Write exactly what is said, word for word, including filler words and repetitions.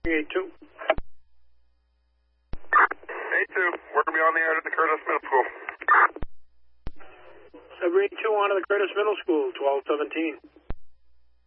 eight two. eight two, we're going to be on the air at the Curtis Middle School. seven eight two on to the Curtis Middle School, twelve seventeen.